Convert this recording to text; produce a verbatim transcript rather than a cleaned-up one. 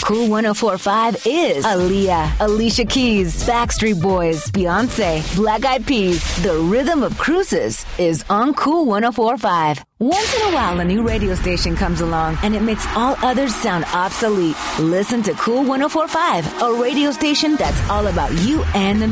Cool one oh four point five is Aaliyah, Alicia Keys, Backstreet Boys, Beyonce, Black Eyed Peas. The rhythm of cruises is on Cool one oh four point five. Once in a while, a new radio station comes along and it makes all others sound obsolete. Listen to Cool one oh four point five, a radio station that's all about you and the